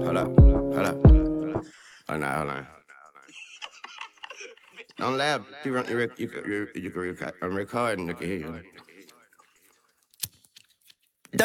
Hold up. Hold up. Hold on. Hold on. Don't laugh. You can record. I'm recording. Look at here.